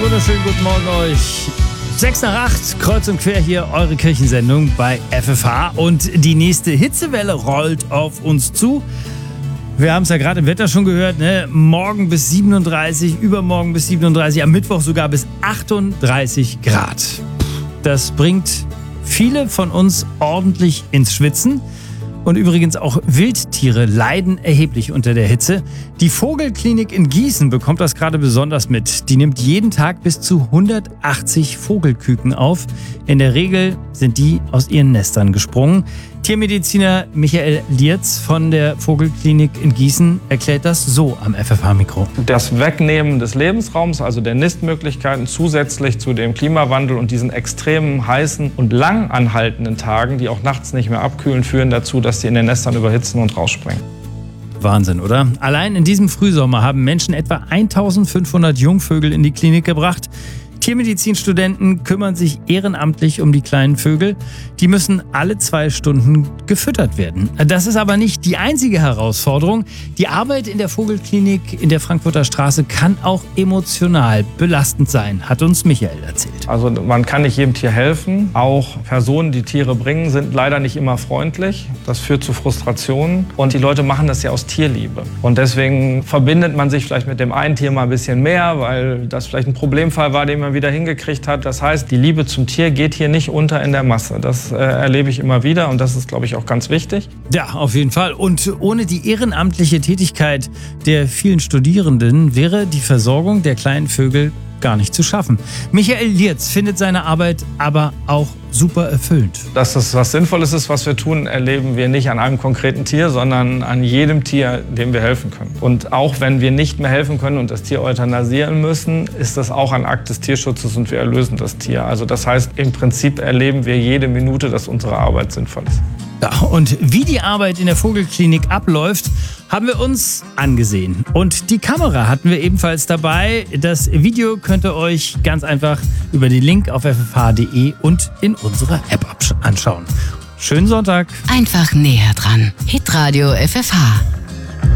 wunderschönen guten Morgen euch. 6 nach 8, kreuz und quer hier eure Kirchensendung bei FFH. Und die nächste Hitzewelle rollt auf uns zu. Wir haben es ja gerade im Wetter schon gehört, ne? Morgen bis 37, übermorgen bis 37, am Mittwoch sogar bis 38 Grad. Das bringt viele von uns ordentlich ins Schwitzen. Und übrigens auch Wildtiere leiden erheblich unter der Hitze. Die Vogelklinik in Gießen bekommt das gerade besonders mit. Die nimmt jeden Tag bis zu 180 Vogelküken auf. In der Regel sind die aus ihren Nestern gesprungen. Tiermediziner Michael Lierz von der Vogelklinik in Gießen erklärt das so am FFH-Mikro. Das Wegnehmen des Lebensraums, also der Nistmöglichkeiten, zusätzlich zu dem Klimawandel und diesen extremen heißen und lang anhaltenden Tagen, die auch nachts nicht mehr abkühlen, führen dazu, dass die in den Nestern überhitzen und rausspringen. Wahnsinn, oder? Allein in diesem Frühsommer haben Menschen etwa 1500 Jungvögel in die Klinik gebracht. Tiermedizinstudenten kümmern sich ehrenamtlich um die kleinen Vögel. Die müssen alle 2 Stunden gefüttert werden. Das ist aber nicht die einzige Herausforderung. Die Arbeit in der Vogelklinik in der Frankfurter Straße kann auch emotional belastend sein, hat uns Michael erzählt. Also man kann nicht jedem Tier helfen. Auch Personen, die Tiere bringen, sind leider nicht immer freundlich. Das führt zu Frustrationen. Und die Leute machen das ja aus Tierliebe. Und deswegen verbindet man sich vielleicht mit dem einen Tier mal ein bisschen mehr, weil das vielleicht ein Problemfall war, den man wieder hingekriegt hat. Das heißt, die Liebe zum Tier geht hier nicht unter in der Masse. Das erlebe ich immer wieder und das ist, glaube ich, auch ganz wichtig. Ja, auf jeden Fall. Und ohne die ehrenamtliche Tätigkeit der vielen Studierenden wäre die Versorgung der kleinen Vögel gar nicht zu schaffen. Michael Lierz findet seine Arbeit aber auch super erfüllend. Dass das was Sinnvolles ist, was wir tun, erleben wir nicht an einem konkreten Tier, sondern an jedem Tier, dem wir helfen können. Und auch wenn wir nicht mehr helfen können und das Tier euthanasieren müssen, ist das auch ein Akt des Tierschutzes und wir erlösen das Tier. Also das heißt, im Prinzip erleben wir jede Minute, dass unsere Arbeit sinnvoll ist. Ja, und wie die Arbeit in der Vogelklinik abläuft, haben wir uns angesehen. Und die Kamera hatten wir ebenfalls dabei. Das Video könnt ihr euch ganz einfach über den Link auf ffh.de und in unserer App anschauen. Schönen Sonntag. Einfach näher dran. Hitradio FFH.